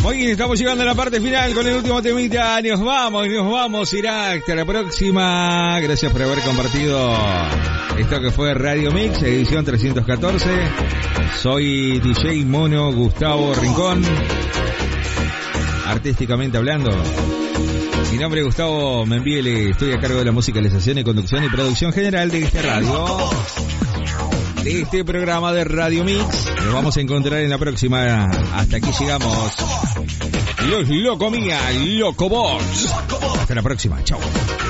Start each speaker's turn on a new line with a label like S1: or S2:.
S1: Muy bien, estamos llegando a la parte final con el último temita. Nos vamos, Irak. Hasta la próxima. Gracias por haber compartido esto que fue Radio Mix, edición 314. Soy DJ Mono Gustavo Rincón. Artísticamente hablando. Mi nombre es Gustavo Membiele. Estoy a cargo de la musicalización y conducción y producción general de este radio. De este programa de Radio Mix. Nos vamos a encontrar en la próxima. Hasta aquí llegamos. Los Loco Mía, Loco Box. Hasta la próxima. Chau.